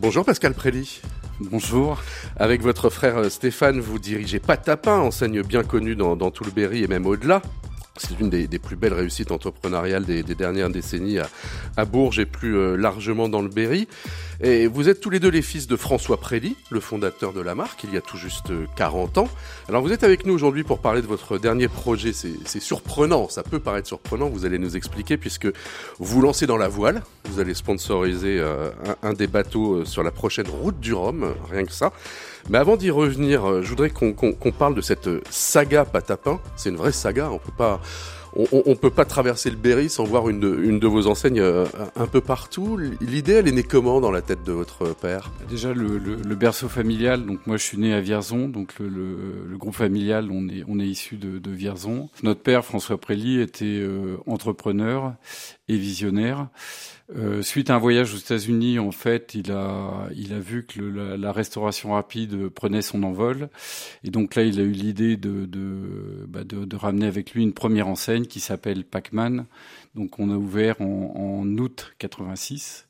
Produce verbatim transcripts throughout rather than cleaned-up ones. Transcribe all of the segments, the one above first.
Bonjour Pascal Prély. Bonjour. Avec votre frère Stéphane, vous dirigez Patapin, enseigne bien connue dans, dans tout le Berry et même au-delà. C'est une des, des plus belles réussites entrepreneuriales des, des dernières décennies à, à Bourges et plus euh, largement dans le Berry. Et vous êtes tous les deux les fils de François Prély, le fondateur de la marque, il y a tout juste quarante ans. Alors vous êtes avec nous aujourd'hui pour parler de votre dernier projet. C'est, c'est surprenant, ça peut paraître surprenant, vous allez nous expliquer, puisque vous vous lancez dans la voile. Vous allez sponsoriser euh, un, un des bateaux sur la prochaine route du Rhum, rien que ça. Mais avant d'y revenir, je voudrais qu'on, qu'on, qu'on parle de cette saga Patapin. C'est une vraie saga, on peut pas... On, on, on peut pas traverser le Berry sans voir une de, une de vos enseignes euh, un peu partout. L'idée, elle est née comment dans la tête de votre père ? Déjà, le, le, le berceau familial. Donc moi, je suis né à Vierzon. Donc le, le, le groupe familial, on est, on est issu de, de Vierzon. Notre père, François Prély, était euh, entrepreneur et visionnaire. Euh, suite à un voyage aux États-Unis, en fait, il a, il a vu que le, la, la restauration rapide prenait son envol, et donc là, il a eu l'idée de, de, bah de, de ramener avec lui une première enseigne qui s'appelle Pacman. Donc, on a ouvert en, en août quatre-vingt-six.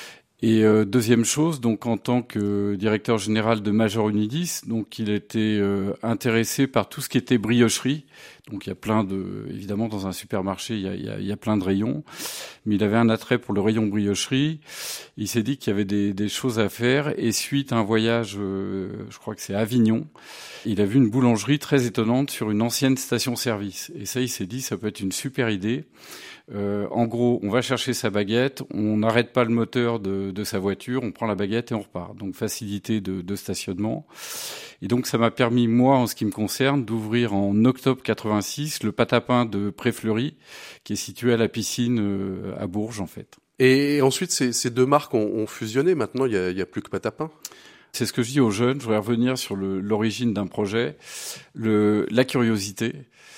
Et euh, deuxième chose, donc en tant que directeur général de Major Unidis, donc il était euh, intéressé par tout ce qui était briocherie. Donc il y a plein de, évidemment dans un supermarché il y a, il y a, il y a plein de rayons, mais il avait un attrait pour le rayon briocherie. Il s'est dit qu'il y avait des, des choses à faire, et suite à un voyage, euh, je crois que c'est à Avignon, il a vu une boulangerie très étonnante sur une ancienne station-service. Et ça, il s'est dit, ça peut être une super idée. Euh, en gros, on va chercher sa baguette, on n'arrête pas le moteur de, de sa voiture, on prend la baguette et on repart. Donc facilité de, de stationnement. Et donc ça m'a permis, moi, en ce qui me concerne, d'ouvrir en octobre quatre-vingt-six le Patapin de Préfleury, qui est situé à la piscine euh, à Bourges, en fait. Et ensuite, ces, ces deux marques ont, ont fusionné. Maintenant, il y a, il y a plus que Patapin. C'est ce que je dis aux jeunes. Je voudrais revenir sur le, l'origine d'un projet, le, la curiosité.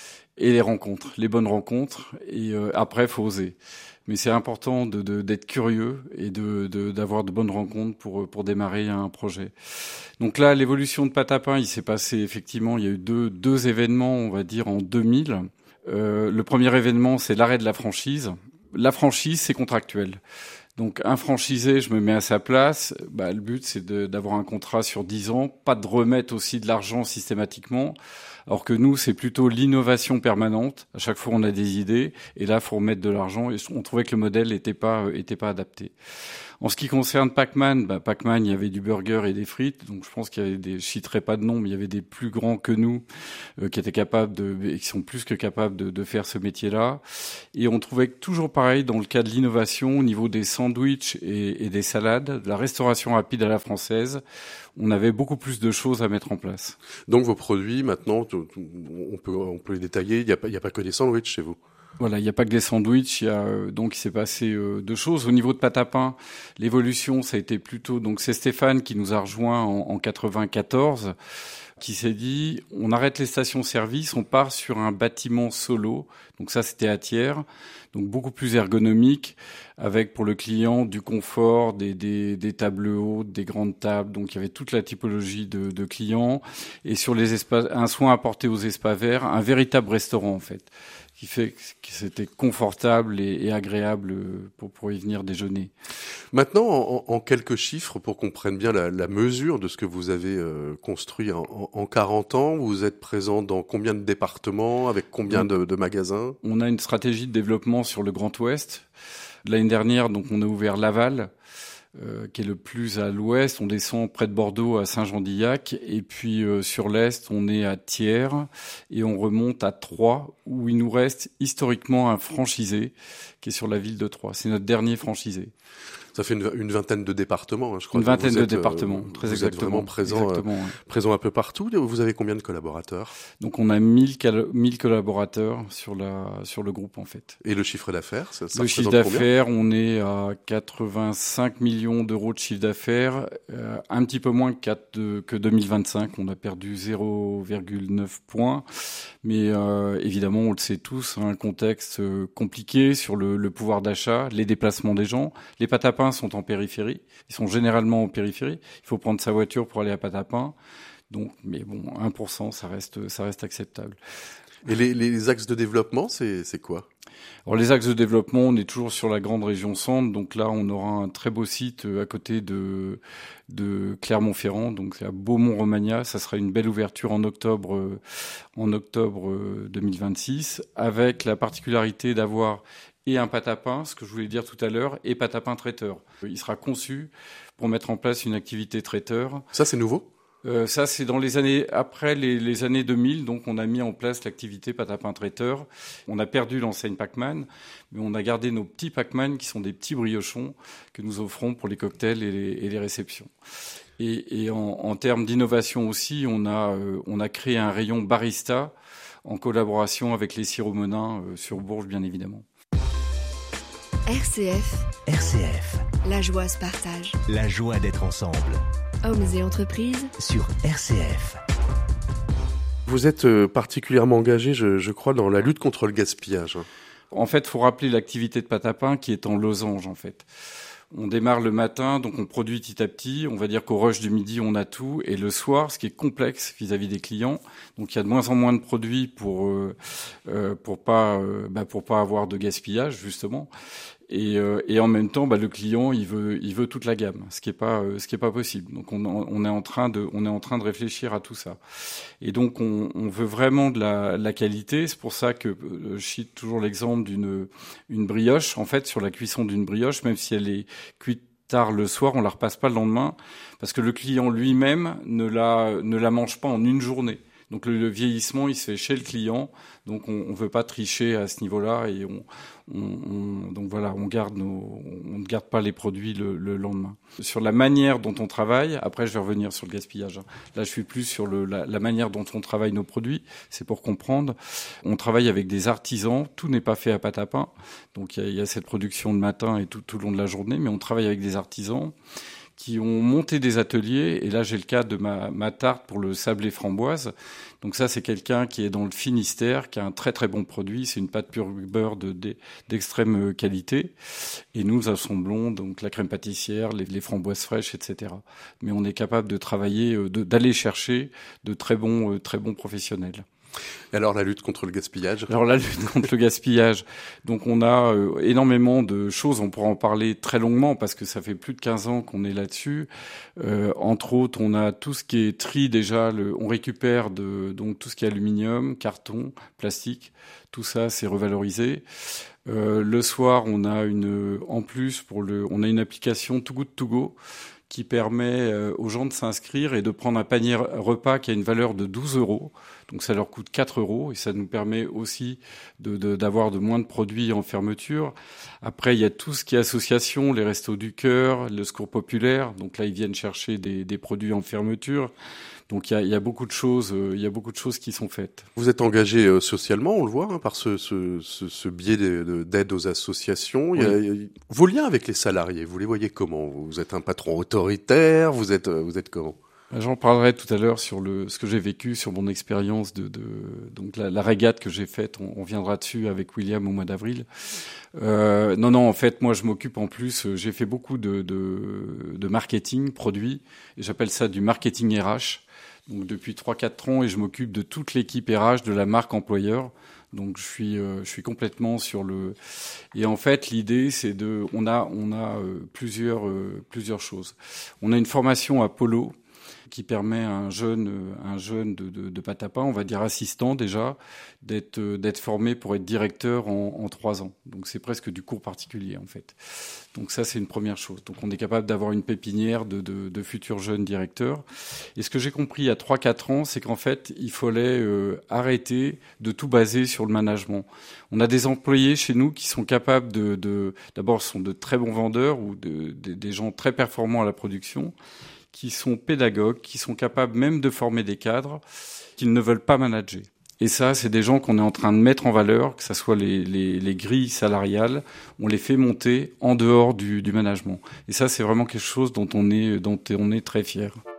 Et les rencontres, les bonnes rencontres, et euh, après, faut oser. Mais c'est important de, de, d'être curieux et de, de, d'avoir de bonnes rencontres pour, pour démarrer un projet. Donc là, l'évolution de Patapin, il s'est passé effectivement, il y a eu deux, deux événements, on va dire, en deux mille. Euh, le premier événement, c'est l'arrêt de la franchise. La franchise, c'est contractuel. Donc un franchisé, je me mets à sa place, bah, le but c'est de, d'avoir un contrat sur dix ans, pas de remettre aussi de l'argent systématiquement, alors que nous c'est plutôt l'innovation permanente, à chaque fois on a des idées, et là il faut remettre de l'argent, et on trouvait que le modèle n'était pas, était pas adapté. En ce qui concerne Pacman, bah, Pacman, il y avait du burger et des frites, donc je pense qu'il y avait des, je citerai pas de nom, mais il y avait des plus grands que nous, euh, qui étaient capables de, et qui sont plus que capables de, de faire ce métier-là. Et on trouvait que toujours pareil, dans le cas de l'innovation, au niveau des sandwichs et, et des salades, de la restauration rapide à la française, on avait beaucoup plus de choses à mettre en place. Donc vos produits, maintenant, on peut, on peut les détailler, il n'y a pas, il n'y a pas que des sandwichs chez vous. Voilà, il n'y a pas que des sandwichs, il y a euh, donc il s'est passé euh, deux choses. Au niveau de Patapin, l'évolution, ça a été plutôt, donc c'est Stéphane qui nous a rejoint en, en quatre-vingt-quatorze, qui s'est dit, on arrête les stations-service, on part sur un bâtiment solo. Donc ça, c'était à Thiers, donc beaucoup plus ergonomique, avec pour le client du confort, des, des, des tables hautes, des grandes tables. Donc il y avait toute la typologie de, de clients, et sur les espaces, un soin apporté aux espaces verts, un véritable restaurant en fait, qui fait que c'était confortable et, et agréable pour, pour y venir déjeuner. Maintenant, en, en quelques chiffres, pour qu'on prenne bien la, la mesure de ce que vous avez euh, construit en, en, en quarante ans, vous êtes présent dans combien de départements, avec combien de, de magasins ? On a une stratégie de développement sur le Grand Ouest. L'année dernière, donc, on a ouvert Laval, Euh, qui est le plus à l'ouest. On descend près de Bordeaux à Saint-Jean-d'Illac, et puis euh, sur l'est on est à Thiers, et on remonte à Troyes, où il nous reste historiquement un franchisé qui est sur la ville de Troyes. C'est notre dernier franchisé. Ça fait une, une vingtaine de départements, hein, je crois. Une vingtaine de départements, euh, très vous exactement. Êtes vraiment présent, exactement, euh, ouais. présent un peu partout. Vous avez combien de collaborateurs ? Donc on a mille, mille collaborateurs sur la sur le groupe en fait. Et le chiffre d'affaires, ça, ça Le chiffre d'affaires, on est à quatre-vingt-cinq millions d'euros de chiffre d'affaires, euh, un petit peu moins que, de, que deux mille vingt-cinq. On a perdu zéro virgule neuf points, mais euh, évidemment, on le sait tous, un contexte compliqué sur le, le pouvoir d'achat, les déplacements des gens. Les Patapins sont en périphérie, ils sont généralement en périphérie. Il faut prendre sa voiture pour aller à Patapin. Donc, mais bon, un pour cent, ça reste, ça reste acceptable. Et les, les axes de développement, c'est, c'est quoi ? Alors les axes de développement, on est toujours sur la grande région centre, donc là on aura un très beau site à côté de, de Clermont-Ferrand, donc à Beaumont-Romagna, ça sera une belle ouverture en octobre, en octobre deux mille vingt-six, avec la particularité d'avoir et un pâte à pain, ce que je voulais dire tout à l'heure, et pâte à pain traiteur. Il sera conçu pour mettre en place une activité traiteur. Ça c'est nouveau ? Euh, ça, c'est dans les années après les, les années deux mille. Donc, on a mis en place l'activité pâte à pain traiteur. On a perdu l'enseigne Pacman, mais on a gardé nos petits Pacman qui sont des petits briochons que nous offrons pour les cocktails et les, et les réceptions. Et, et en, en termes d'innovation aussi, on a, euh, on a créé un rayon barista en collaboration avec les sirops Menin euh, sur Bourges, bien évidemment. R C F. R C F. La joie se partage. La joie d'être ensemble. Hommes et entreprises. Sur R C F. Vous êtes particulièrement engagé, je, je crois, dans la lutte contre le gaspillage. En fait, il faut rappeler l'activité de pâte à pain qui est en losange, en fait. On démarre le matin, donc on produit petit à petit. On va dire qu'au rush du midi, on a tout. Et le soir, ce qui est complexe vis-à-vis des clients, donc il y a de moins en moins de produits pour euh, euh, pour pas euh, bah, pour pas avoir de gaspillage, justement. Et, euh, et en même temps, bah, le client, il veut, il veut toute la gamme, ce qui est pas, euh, ce qui est pas possible. Donc, on, on est en train de, on est en train de réfléchir à tout ça. Et donc, on, on veut vraiment de la, la qualité. C'est pour ça que euh, je cite toujours l'exemple d'une, une brioche. En fait, sur la cuisson d'une brioche, même si elle est cuite tard le soir, on la repasse pas le lendemain, parce que le client lui-même ne la, ne la mange pas en une journée. Donc le, le vieillissement, il se fait chez le client. Donc on ne veut pas tricher à ce niveau-là et on, on, on donc voilà, on garde nos, on ne garde pas les produits le, le lendemain. Sur la manière dont on travaille, après je vais revenir sur le gaspillage. Là, je suis plus sur le, la, la manière dont on travaille nos produits. C'est pour comprendre. On travaille avec des artisans. Tout n'est pas fait à pâte à pain. Donc il y a, il y a cette production le matin et tout, tout le long de la journée, mais on travaille avec des artisans qui ont monté des ateliers. Et là, j'ai le cas de ma, ma tarte pour le sablé framboise. Donc ça, c'est quelqu'un qui est dans le Finistère, qui a un très très bon produit. C'est une pâte pure beurre de, de, d'extrême qualité. Et nous assemblons donc la crème pâtissière, les, les framboises fraîches, et cetera. Mais on est capable de travailler, de, d'aller chercher de très bons, très bons professionnels. Et alors la lutte contre le gaspillage ? Alors la lutte contre le gaspillage, donc on a euh, énormément de choses, on pourra en parler très longuement parce que ça fait plus de quinze ans qu'on est là-dessus. Euh, entre autres, on a tout ce qui est tri déjà, le, on récupère de, donc tout ce qui est aluminium, carton, plastique, tout ça c'est revalorisé. Euh, le soir, on a une, en plus pour le, on a une application Too Good To Go qui permet aux gens de s'inscrire et de prendre un panier repas qui a une valeur de douze euros. Donc ça leur coûte quatre euros et ça nous permet aussi de, de, d'avoir de moins de produits en fermeture. Après, il y a tout ce qui est association, les Restos du Cœur, le Secours Populaire. Donc là, ils viennent chercher des, des produits en fermeture. Donc il y a, il y a beaucoup de choses, euh, il y a beaucoup de choses qui sont faites. Vous êtes engagé euh, socialement, on le voit, hein, par ce, ce, ce, ce biais de, de, d'aide aux associations. Oui. Il y a, il y a, vos liens avec les salariés, vous les voyez comment ? Vous êtes un patron autoritaire, vous êtes, vous êtes comment ? J'en parlerai tout à l'heure sur le ce que j'ai vécu, sur mon expérience de, de donc la, la régate que j'ai faite. On, on viendra dessus avec William au mois d'avril. Euh, non, non, en fait, moi, je m'occupe en plus. J'ai fait beaucoup de, de, de marketing produit, et j'appelle ça du marketing R H. Donc depuis trois quatre ans, et je m'occupe de toute l'équipe R H de la marque employeur. Donc je suis euh, je suis complètement sur le et en fait l'idée c'est de on a on a euh, plusieurs euh, plusieurs choses. On a une formation à Polo qui permet à un jeune, un jeune de, de, de pâte à pain, on va dire assistant déjà, d'être, d'être formé pour être directeur en, en trois ans. Donc c'est presque du cours particulier en fait. Donc ça c'est une première chose. Donc on est capable d'avoir une pépinière de, de, de futurs jeunes directeurs. Et ce que j'ai compris il y a trois quatre ans, c'est qu'en fait il fallait euh, arrêter de tout baser sur le management. On a des employés chez nous qui sont capables de, de d'abord sont de très bons vendeurs ou de, de, des gens très performants à la production, qui sont pédagogues, qui sont capables même de former des cadres, qu'ils ne veulent pas manager. Et ça, c'est des gens qu'on est en train de mettre en valeur, que ce soit les, les, les grilles salariales, on les fait monter en dehors du, du management. Et ça, c'est vraiment quelque chose dont on est, dont on est très fier.